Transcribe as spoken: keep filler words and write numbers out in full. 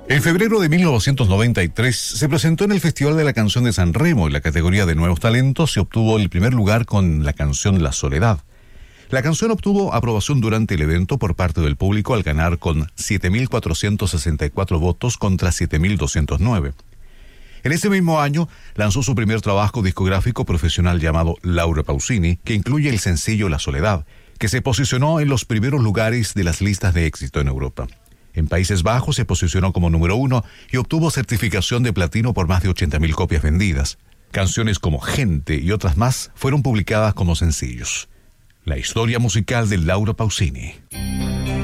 En febrero de mil novecientos noventa y tres se presentó en el Festival de la Canción de San Remo en la categoría de Nuevos Talentos y obtuvo el primer lugar con la canción La Soledad. La canción obtuvo aprobación durante el evento por parte del público al ganar con siete mil cuatrocientos sesenta y cuatro votos contra siete mil doscientos nueve. En ese mismo año lanzó su primer trabajo discográfico profesional llamado Laura Pausini, que incluye el sencillo La Soledad, que se posicionó en los primeros lugares de las listas de éxito en Europa. En Países Bajos se posicionó como número uno y obtuvo certificación de platino por más de ochenta mil copias vendidas. Canciones como Gente y otras más fueron publicadas como sencillos. La historia musical de Laura Pausini.